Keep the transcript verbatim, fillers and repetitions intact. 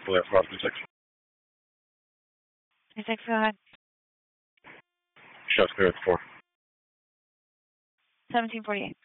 Clear for Austin six. six, go ahead. Show's clear at four. seventeen forty-eight.